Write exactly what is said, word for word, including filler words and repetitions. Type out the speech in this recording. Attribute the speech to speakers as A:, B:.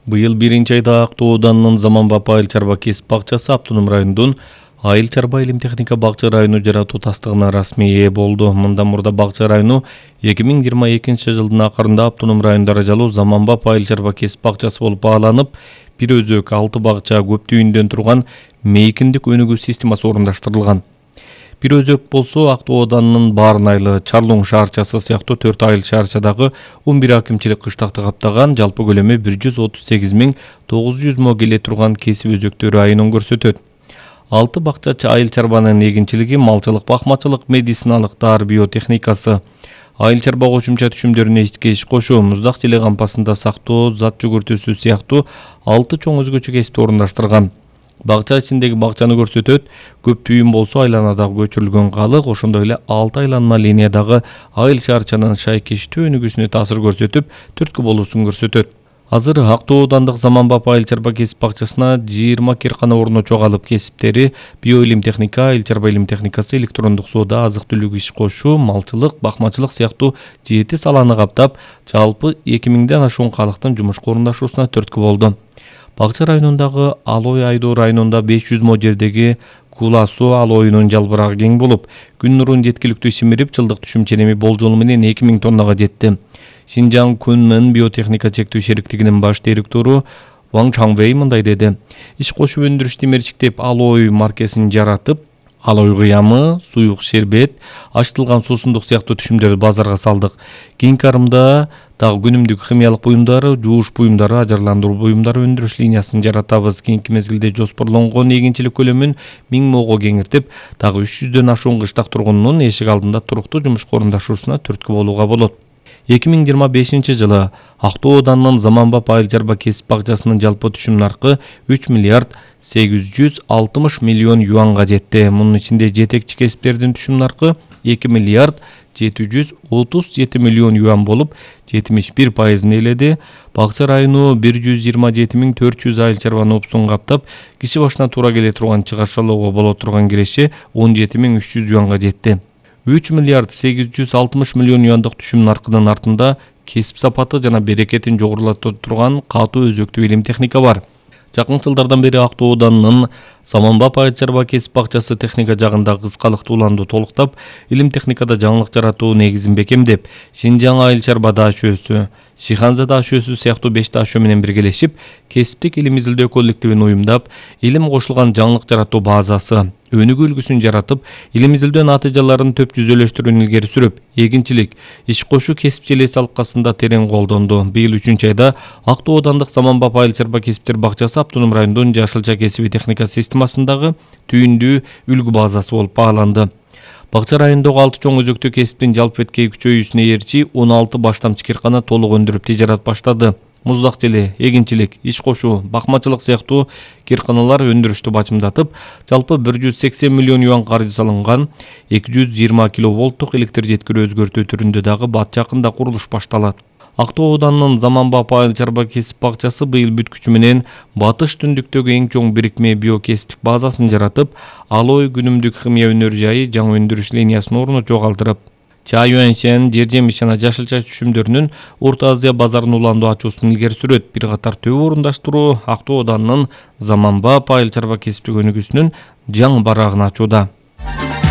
A: Быйыл биринчи айда Актоо ауданынын Заманбап айыл чарба кесип бакчасы автоном районунун айыл чарба илим техника бакча району жаратуу тастыгына расмий ээ болду. Мындан мурда бакча району эки миң жыйырма экинчи жылдын акырында автоном район даражалуу Заманбап айыл чарба кесип бакчасы болуп бааланып, бир өзөк алты бакча көп түйүндөн турган мейкиндик өнүгүү системасы орундаштырылган. Бир өзөк болсо Актоо ауданынын Баарын айылы, Чарлуң шаарчасы сыяктуу төрт айыл шаарчадагы он бир акимчилик кыштакты каптаган, жалпы көлөмү бир жүз отуз сегиз миң тогуз жүз мо келе турган кесип өзөктөрү айынан көрсөтөт. алты бакча айыл чарбанын эгинчилиги малчылык, бакмачылык, медициналык, даар биотехникасы, айыл чарба кошумча түшүмдөрүнө ички иш кошуу, муздак желе кампасында сактоо, зат жүгүртүүсү сыяктуу алты чоң өзгөчө кесипти орундаштырган. Бакча ичиндеги бакчаны көрсөтөт. Көп түйүн болсо айланадагы көчүрүлгөн калык, ошондой эле алты айланма линиядагы айыл шаарчанын шайкештүү өнүгүүсүнө таасир көрсөтүп, түрткү болуусун көрсөтөт. Азыр Актоо аудандык Заманбап айыл чарба кесип бакчасына жыйырма киркана орно чогалып, кесиптери биоилим техника, айыл чарба илим техникасы, электрондук соода, азык түлүк иш кошуу, малчылык, бакмачылык сыяктуу жети саланы каптап, жалпы эки миңден ашуун калыктын жумушка орундашуусуна түрткү болду. Бакча районундагы Алой айдоо районунда беш жүз мо жердеги Кула суу алоюнун жалбырагы кең болуп, күн нурун жеткиликтүү симирип, жылдык түшүм ченеми болжолу менен эки миң тоннага жетти. Шинжаң Күнмөн биотехника чектүү шериктигинин баш директору Ван Чаңвей мындай деди: иш кошуп өндүрүштү мерчиктеп Алой маркесин жаратып, Алой кыямы, суюк шербет, ачтылган суусундук сыяктуу түшүмдөрдү базарга салдык. Кийинки арымда дагы күнүмдүк химиялык буюмдары, жууш буюмдары, ажарландыруу буюмдары өндүрүш линиясын жаратабыз. Кийинки мезгилде жоспорлонгон эгинчилик көлөмүн миң мого кеңиртип, дагы үч жүздөн ашуун кыштак тургунунун эшик алдында туруктуу жумушка орундашуусуна түрткү болууга болот. эки миң жыйырма бешинчи жылы Актоо ауданынын Заманбап айыл чарба кесип бакчасынын жалпы түшүм наркы үч миллиард сегиз жүз алтымыш миллион юанга жетти. Мунун ичинде жетекчи кесиптердин түшүм наркы эки миллиард жети жүз отуз жети миллион юан болуп, жетимиш бир пайызын ээледи. Бакча району бир жүз жыйырма жети миң төрт жүз айыл чарбаны опсун каптап, киши башына туура келе турган чыгарчалоого боло турган киреше он жети миң үч жүз юанга жетти. үч миллиард сегиз жүз алтымыш миллион юандык түшүм наркынын артында кесип сапаты жана берекетин жогорулата турган катуу өзөктүү илим техника бар. Жакын жылдардан бери Актоо ауданынын Заманбап айыл чарба кесип бакчасы техника жагында кызкалыктуу уланду толуктап, илим техникада жаңылык жаратуу негизин бекемдеп, Шинжаң айыл чарба даашөсү, Шиханза даашөсү сыяктуу беш даашө менен биргелешип, кесиптик илим изилдөө коллективин уюмдап, илим кошулган жаңылык жаратуу базасы, өнүгүү үлгүсүн жаратып, илим изилдөө натыйжаларын төп жүзөлөштүрүүнү илгери сүрүп, эгинчилик, иш кошуу кесип желеси алкасында терең колдонду. Быйыл үчүнчү айда Актоо аудандык Заманбап айыл чарба кесиптер бакчасы автоном райондун Жашылча кесиби техника системасындагы түйүндүү үлгү базасы болуп бааланды. Бакча районундагы алты чоң өзөктүү кесиптин жалпы беткей күчөйүүсүнө ээрчи он алты баштамчы киркана толук өндүрүп тижарат баштады. Муздак желе, эгинчилик, иш кошуу, бакмачылык сыяктуу кирканалар өндүрүштү бачымдатып, жалпы бир жүз сексен миллион юан каржы салынган эки жүз жыйырма киловолттук электр жеткирүү өзгөртүү түрүндө дагы бат жакында курулуш башталат. Актоо ауданынын Заманбап айыл чарба кесип бакчасы быйыл бүткүчү менен батыш түндүктөгү эң чоң бирикме биокесиптик базасын жаратып, Алой күнүмдүк химия өнөр жайы жаңы өндүрүш линиясын орнуна чогалтырып, чай өөнчен, жер жемиш жана жашылча түшүмдөрүнүн Орто Азия базарын уландуу ачуусун илгери сүрөт. Бир катар төбө орундаштыруу Актоо ауданынын Заманбап айыл чарба кесиптик өнүгүүсүнүн жаңы барагын ачууда.